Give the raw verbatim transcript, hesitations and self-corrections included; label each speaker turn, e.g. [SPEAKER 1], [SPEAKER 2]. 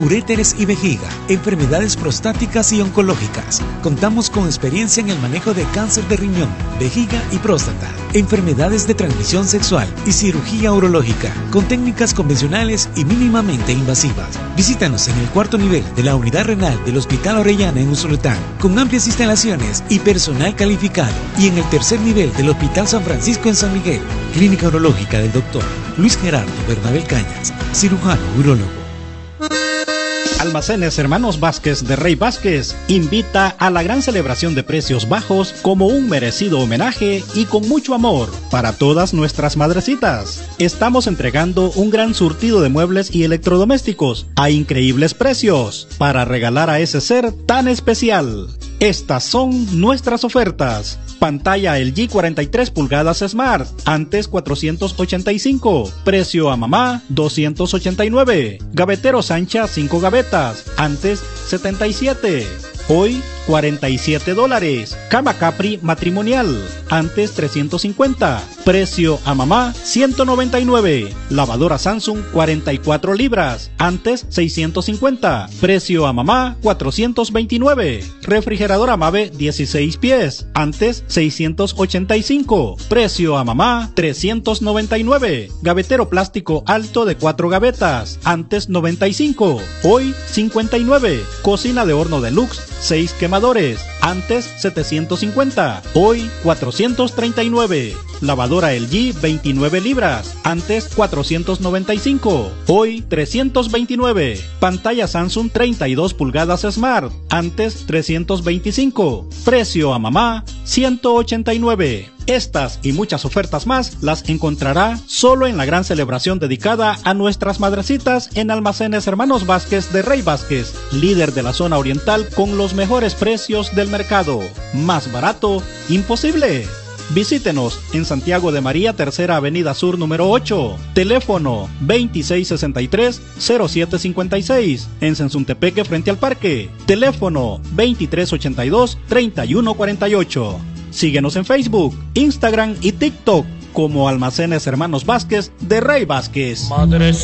[SPEAKER 1] Uréteres y vejiga, enfermedades prostáticas y oncológicas. Contamos con experiencia en el manejo de cáncer de riñón, vejiga y próstata, enfermedades de transmisión sexual y cirugía urológica, con técnicas convencionales y mínimamente invasivas. Visítanos en el cuarto nivel de la unidad renal del Hospital Orellana en Usulután, con amplias instalaciones y personal calificado, y en el tercer nivel del Hospital San Francisco en San Miguel, Clínica Urológica del doctor Luis Gerardo Bernabel Cañas, cirujano urólogo.
[SPEAKER 2] Almacenes Hermanos Vázquez de Rey Vázquez invita a la gran celebración de precios bajos como un merecido homenaje y con mucho amor para todas nuestras madrecitas. Estamos entregando un gran surtido de muebles y electrodomésticos a increíbles precios para regalar a ese ser tan especial. Estas son nuestras ofertas. Pantalla L G cuarenta y tres pulgadas Smart, antes cuatrocientos ochenta y cinco, precio a mamá doscientos ochenta y nueve. Gavetero Sancha cinco gavetas, antes setenta y siete, hoy cuarenta y siete dólares. Cama Capri matrimonial, antes trescientos cincuenta, precio a mamá ciento noventa y nueve. Lavadora Samsung cuarenta y cuatro libras, antes seiscientos cincuenta, precio a mamá cuatrocientos veintinueve. Refrigeradora Mave dieciséis pies, antes seiscientos ochenta y cinco, precio a mamá trescientos noventa y nueve. Gavetero plástico alto de cuatro gavetas, antes noventa y cinco, hoy cincuenta y nueve. Cocina de horno deluxe seis quemadores, antes setecientos cincuenta, hoy cuatrocientos treinta y nueve. Lavadora L G veintinueve libras, antes cuatrocientos noventa y cinco, hoy trescientos veintinueve. Pantalla Samsung treinta y dos pulgadas Smart, antes trescientos veinticinco, precio a mamá ciento ochenta y nueve. Estas y muchas ofertas más las encontrará solo en la gran celebración dedicada a nuestras madrecitas en Almacenes Hermanos Vázquez de Rey Vázquez, líder de la zona oriental con los mejores precios del mercado. ¿Más barato? ¡Imposible! Visítenos en Santiago de María, Tercera Avenida Sur número ocho, teléfono veintiséis sesenta y tres cero siete cincuenta y seis, en Sensuntepeque frente al parque, teléfono veintitrés ochenta y dos treinta y uno cuarenta y ocho. Síguenos en Facebook, Instagram y TikTok como Almacenes Hermanos Vázquez de Rey Vázquez. Madre